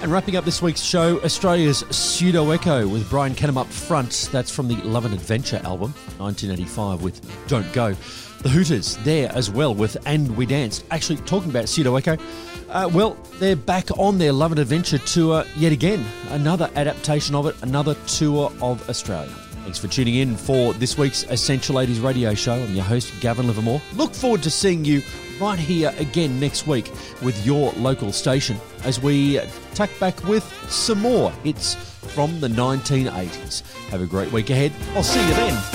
And wrapping up this week's show, Australia's Pseudo Echo with Brian Kenham up front. That's from the Love and Adventure album, 1985, with Don't Go. The Hooters there as well with And We Danced. Actually, talking about Pseudo Echo, well, they're back on their Love and Adventure tour yet again. Another adaptation of it, another tour of Australia. Thanks for tuning in for this week's Essential 80s radio show. I'm your host, Gavin Livermore. Look forward to seeing you right here again next week with your local station as we tack back with some more hits from the 1980s. Have a great week ahead. I'll see you then.